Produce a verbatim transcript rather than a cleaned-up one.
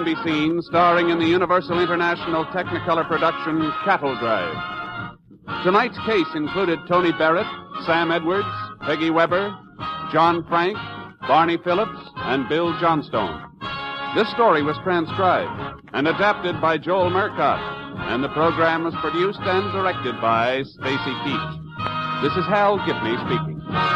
be seen starring in the Universal International Technicolor production Cattle Drive. Tonight's case included Tony Barrett, Sam Edwards, Peggy Weber, John Frank, Barney Phillips, and Bill Johnstone. This story was transcribed and adapted by Joel Murcott, and the program was produced and directed by Stacy Keach. This is Hal Gibney speaking.